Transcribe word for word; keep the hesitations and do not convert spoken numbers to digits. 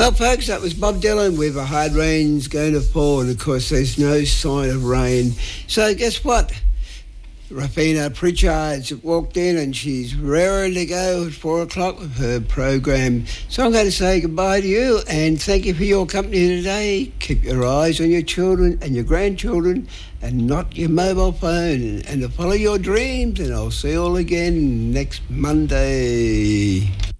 Well, folks, that was Bob Dylan with A Hard Rain's Going to Fall, and of course there's no sign of rain. So guess what? Rafina Pritchard's walked in and she's raring to go at four o'clock with her program. So I'm going to say goodbye to you and thank you for your company today. Keep your eyes on your children and your grandchildren and not your mobile phone, and to follow your dreams, and I'll see you all again next Monday.